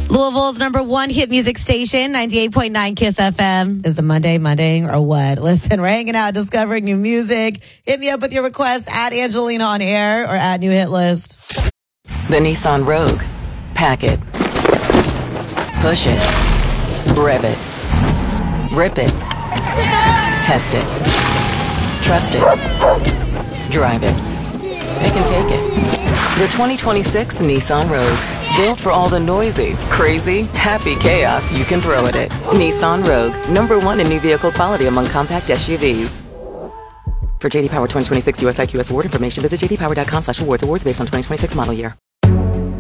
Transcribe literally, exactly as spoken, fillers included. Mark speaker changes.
Speaker 1: Louisville's number one hit music station, ninety-eight point nine Kiss F M.
Speaker 2: Is it Monday, Monday, or what? Listen, we're hanging out, discovering new music. Hit me up with your requests at Angelina on air or at New Hit List.
Speaker 3: The Nissan Rogue. Pack it. Push it. Rev it. Rip it. Test it. Trust it. Drive it. Pick and take it. The twenty twenty-six Nissan Rogue. Built for all the noisy, crazy, happy chaos you can throw at it. Nissan Rogue. Number one in new vehicle quality among compact S U Vs. For J D Power twenty twenty-six U S I Q S award information, visit j d power dot com slash awards. Awards based on twenty twenty-six model year.